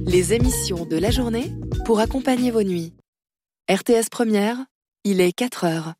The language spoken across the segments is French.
Les émissions de la journée pour accompagner vos nuits. RTS Première, il est 4h.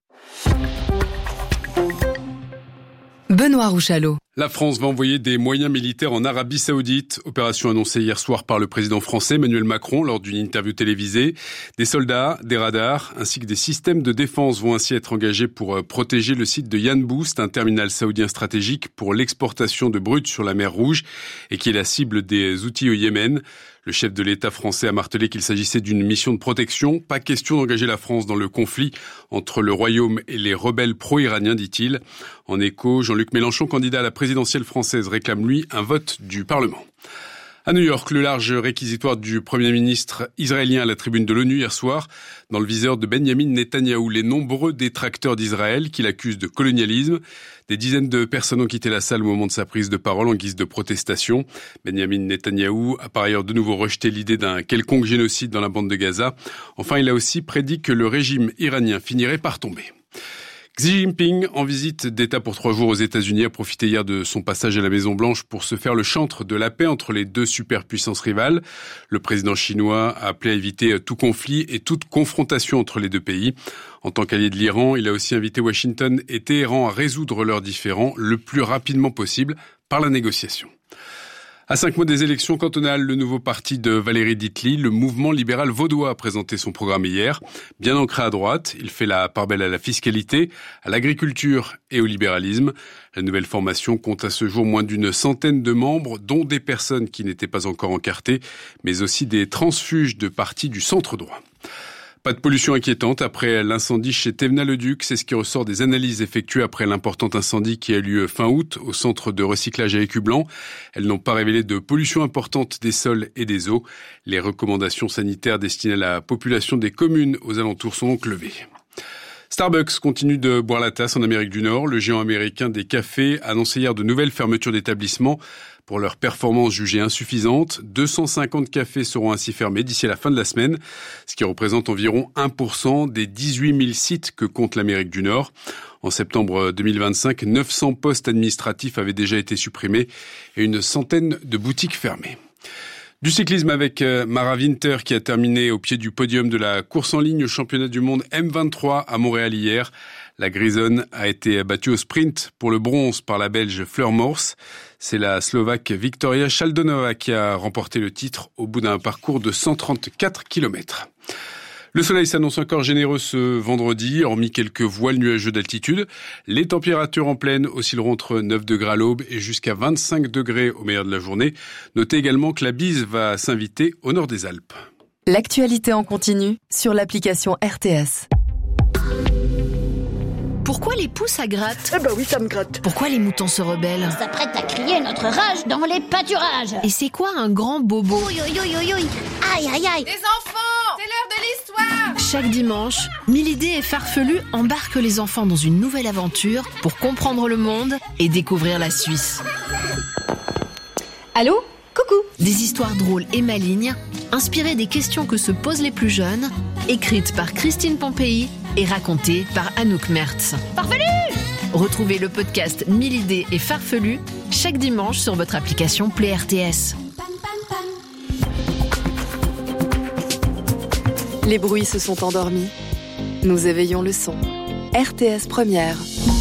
Benoît Rouchalot. La France va envoyer des moyens militaires en Arabie Saoudite. Opération annoncée hier soir par le président français Emmanuel Macron lors d'une interview télévisée. Des soldats, des radars ainsi que des systèmes de défense vont ainsi être engagés pour protéger le site de Yanboost, un terminal saoudien stratégique pour l'exportation de brut sur la mer Rouge et qui est la cible des Houthis au Yémen. Le chef de l'État français a martelé qu'il s'agissait d'une mission de protection. Pas question d'engager la France dans le conflit entre le Royaume et les rebelles pro-iraniens, dit-il. En écho, Jean-Luc Mélenchon, candidat à la présidentielle française, réclame lui un vote du Parlement. À New York, le large réquisitoire du Premier ministre israélien à la tribune de l'ONU hier soir, dans le viseur de Benyamin Netanyahou, les nombreux détracteurs d'Israël qui l'accusent de colonialisme. Des dizaines de personnes ont quitté la salle au moment de sa prise de parole en guise de protestation. Benyamin Netanyahou a par ailleurs de nouveau rejeté l'idée d'un quelconque génocide dans la bande de Gaza. Enfin, il a aussi prédit que le régime iranien finirait par tomber. Xi Jinping, en visite d'État pour 3 jours aux États-Unis, a profité hier de son passage à la Maison-Blanche pour se faire le chantre de la paix entre les deux superpuissances rivales. Le président chinois a appelé à éviter tout conflit et toute confrontation entre les deux pays. En tant qu'allié de l'Iran, il a aussi invité Washington et Téhéran à résoudre leurs différends le plus rapidement possible par la négociation. À 5 mois des élections cantonales, le nouveau parti de Valérie Ditely, le mouvement libéral vaudois, a présenté son programme hier. Bien ancré à droite, il fait la part belle à la fiscalité, à l'agriculture et au libéralisme. La nouvelle formation compte à ce jour moins d'une centaine de membres, dont des personnes qui n'étaient pas encore encartées, mais aussi des transfuges de partis du centre droit. Pas de pollution inquiétante après l'incendie chez Thévenat-le-Duc. C'est ce qui ressort des analyses effectuées après l'important incendie qui a eu lieu fin août au centre de recyclage à Écublanc. Elles n'ont pas révélé de pollution importante des sols et des eaux. Les recommandations sanitaires destinées à la population des communes aux alentours sont donc levées. Starbucks continue de boire la tasse en Amérique du Nord. Le géant américain des cafés a annoncé hier de nouvelles fermetures d'établissements pour leur performance jugée insuffisante. 250 cafés seront ainsi fermés d'ici à la fin de la semaine, ce qui représente environ 1% des 18 000 sites que compte l'Amérique du Nord. En septembre 2025, 900 postes administratifs avaient déjà été supprimés et une centaine de boutiques fermées. Du cyclisme avec Mara Winter qui a terminé au pied du podium de la course en ligne au championnat du monde M23 à Montréal hier. La Grisonne a été battue au sprint pour le bronze par la Belge Fleur Morse. C'est la Slovaque Victoria Chaldonova qui a remporté le titre au bout d'un parcours de 134 km. Le soleil s'annonce encore généreux ce vendredi, hormis quelques voiles nuageux d'altitude. Les températures en plaine oscilleront entre 9 degrés à l'aube et jusqu'à 25 degrés au meilleur de la journée. Notez également que la bise va s'inviter au nord des Alpes. L'actualité en continu sur l'application RTS. Pourquoi les poules ça gratte ? Eh ben oui, ça me gratte. Pourquoi les moutons se rebellent ? On s'apprête à crier notre rage dans les pâturages. Et c'est quoi un grand bobo ? Aïe, aïe, aïe. Les enfants, c'est l'heure de l'histoire. Chaque dimanche, Milidé et Farfelu embarquent les enfants dans une nouvelle aventure pour comprendre le monde et découvrir la Suisse. Allô ? Coucou. Des histoires drôles et malignes, inspirées des questions que se posent les plus jeunes, écrites par Christine Pompéi et racontées par Anouk Mertz. Farfelu ! Retrouvez le podcast Milidé et Farfelu chaque dimanche sur votre application Play RTS. Les bruits se sont endormis. Nous éveillons le son. RTS Première.